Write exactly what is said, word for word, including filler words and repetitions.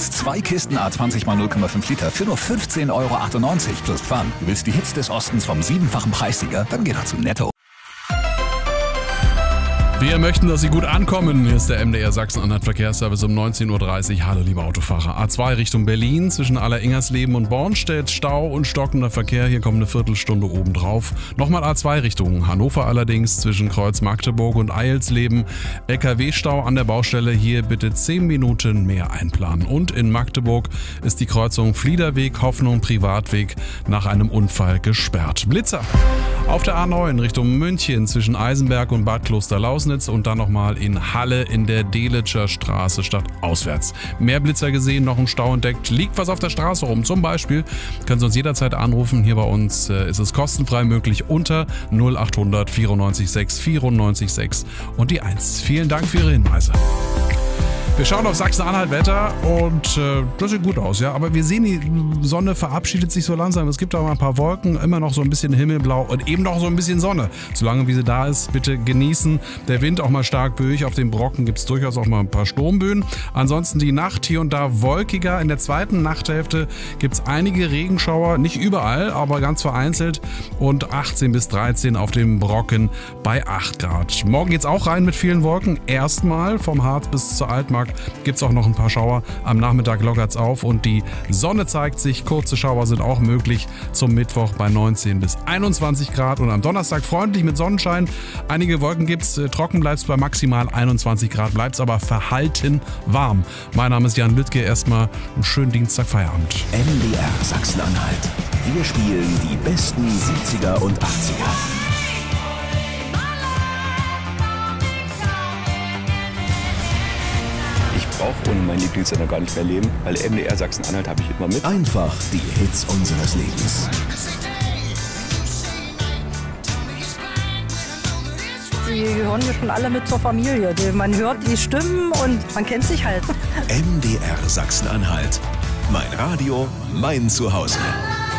Jetzt zwei Kisten A zwanzig mal null Komma fünf Liter für nur fünfzehn Euro achtundneunzig plus Pfand. Du willst die Hits des Ostens vom siebenfachen Preissieger? Dann geh doch zu Netto. Wir möchten, dass Sie gut ankommen. Hier ist der M D R Sachsen-Anhalt Verkehrsservice um neunzehn Uhr dreißig. Hallo, liebe Autofahrer. A zwei Richtung Berlin zwischen Aller-Ingersleben und Bornstedt. Stau und stockender Verkehr. Hier kommt eine Viertelstunde obendrauf. Nochmal A zwei Richtung Hannover allerdings zwischen Kreuz Magdeburg und Eilsleben. L K W-Stau an der Baustelle. Hier bitte zehn Minuten mehr einplanen. Und in Magdeburg ist die Kreuzung Fliederweg, Hoffnung, Privatweg nach einem Unfall gesperrt. Blitzer auf der A neun Richtung München zwischen Eisenberg und Bad Klosterlausnitz. Und dann nochmal in Halle in der Delitscher Straße statt auswärts. Mehr Blitzer gesehen, noch ein Stau entdeckt. Liegt was auf der Straße rum? Zum Beispiel können Sie uns jederzeit anrufen. Hier bei uns äh, ist es kostenfrei möglich unter null acht hundert vierundneunzig sechs vierundneunzig sechs und die eins. Vielen Dank für Ihre Hinweise. Wir schauen auf Sachsen-Anhalt-Wetter und äh, das sieht gut aus, ja. Aber wir sehen, die Sonne verabschiedet sich so langsam. Es gibt auch mal ein paar Wolken, immer noch so ein bisschen Himmelblau und eben noch so ein bisschen Sonne. Solange wie sie da ist, bitte genießen. Der Wind auch mal stark böig. Auf den Brocken gibt es durchaus auch mal ein paar Sturmböen. Ansonsten die Nacht hier und da wolkiger. In der zweiten Nachthälfte gibt es einige Regenschauer. Nicht überall, aber ganz vereinzelt. Und achtzehn bis dreizehn auf dem Brocken bei acht Grad. Morgen geht's auch rein mit vielen Wolken. Erstmal vom Harz bis zur Altmark gibt es auch noch ein paar Schauer. Am Nachmittag lockert's auf und die Sonne zeigt sich. Kurze Schauer sind auch möglich zum Mittwoch bei neunzehn bis einundzwanzig Grad. Und am Donnerstag freundlich mit Sonnenschein. Einige Wolken gibt's. Trocken bleibt's bei maximal einundzwanzig Grad. Bleibt's aber verhalten warm. Mein Name ist Jan Lüttke. Erstmal einen schönen Dienstagfeierabend. M D R Sachsen-Anhalt. Wir spielen die besten siebziger und achtziger. Auch ohne meinen Lieblingssender gar nicht mehr leben, weil M D R Sachsen-Anhalt habe ich immer mit. Einfach die Hits unseres Lebens. Die gehören ja schon alle mit zur Familie. Man hört die Stimmen und man kennt sich halt. M D R Sachsen-Anhalt. Mein Radio, mein Zuhause.